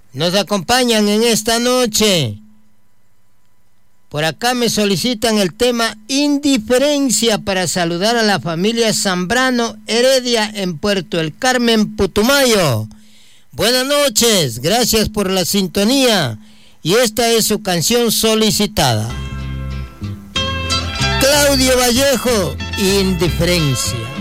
nos acompañan en esta noche. Por acá me solicitan el tema Indiferencia para saludar a la familia Zambrano Heredia en Puerto El Carmen, Putumayo. Buenas noches, gracias por la sintonía. Y esta es su canción solicitada. Claudio Vallejo, Indiferencia.